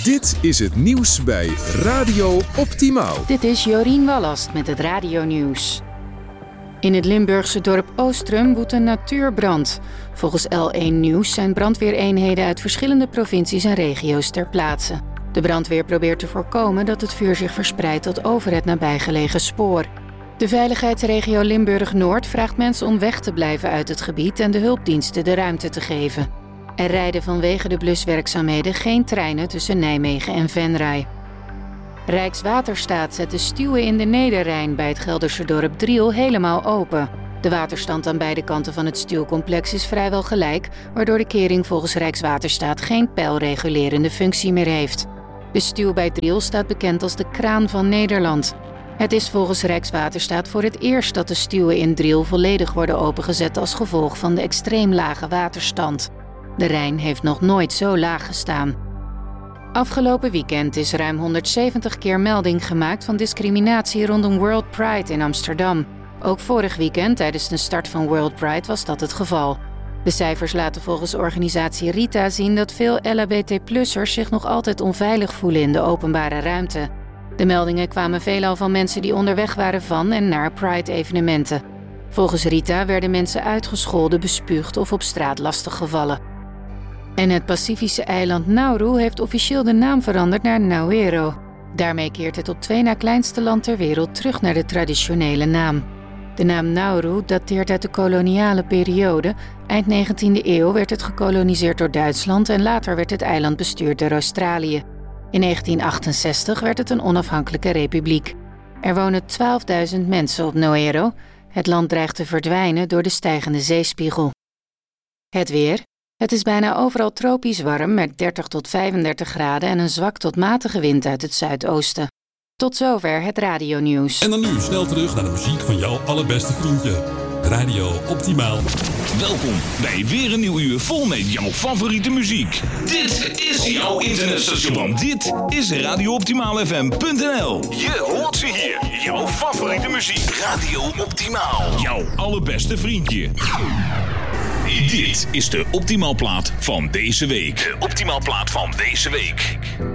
Dit is het nieuws bij Radio Optimaal. Dit is Jorien Wallast met het radionieuws. In het Limburgse dorp Oostrum woedt een natuurbrand. Volgens L1 Nieuws zijn brandweereenheden uit verschillende provincies en regio's ter plaatse. De brandweer probeert te voorkomen dat het vuur zich verspreidt tot over het nabijgelegen spoor. De veiligheidsregio Limburg-Noord vraagt mensen om weg te blijven uit het gebied en de hulpdiensten de ruimte te geven. Er rijden vanwege de bluswerkzaamheden geen treinen tussen Nijmegen en Venray. Rijkswaterstaat zet de stuwen in de Nederrijn bij het Gelderse dorp Driel helemaal open. De waterstand aan beide kanten van het stuwcomplex is vrijwel gelijk, waardoor de kering volgens Rijkswaterstaat geen peilregulerende functie meer heeft. De stuw bij Driel staat bekend als de kraan van Nederland. Het is volgens Rijkswaterstaat voor het eerst dat de stuwen in Driel volledig worden opengezet als gevolg van de extreem lage waterstand. De Rijn heeft nog nooit zo laag gestaan. Afgelopen weekend is ruim 170 keer melding gemaakt van discriminatie rondom World Pride in Amsterdam. Ook vorig weekend tijdens de start van World Pride was dat het geval. De cijfers laten volgens organisatie RITA zien dat veel LHBT-plussers zich nog altijd onveilig voelen in de openbare ruimte. De meldingen kwamen veelal van mensen die onderweg waren van en naar Pride-evenementen. Volgens RITA werden mensen uitgescholden, bespuugd of op straat lastiggevallen. En het Pacifische eiland Nauru heeft officieel de naam veranderd naar Nauru. Daarmee keert het op 2 na kleinste land ter wereld terug naar de traditionele naam. De naam Nauru dateert uit de koloniale periode. Eind 19e eeuw werd het gekoloniseerd door Duitsland en later werd het eiland bestuurd door Australië. In 1968 werd het een onafhankelijke republiek. Er wonen 12.000 mensen op Nauru. Het land dreigt te verdwijnen door de stijgende zeespiegel. Het weer. Het is bijna overal tropisch warm met 30 tot 35 graden en een zwak tot matige wind uit het zuidoosten. Tot zover het radionieuws. En dan nu snel terug naar de muziek van jouw allerbeste vriendje. Radio Optimaal. Welkom bij weer een nieuw uur vol met jouw favoriete muziek. Dit is jouw internetstation. Want dit is radiooptimaalfm.nl. Je hoort ze hier. Jouw favoriete muziek. Radio Optimaal. Jouw allerbeste vriendje. Dit is de Optimaalplaat van deze week. De Optimaalplaat van deze week.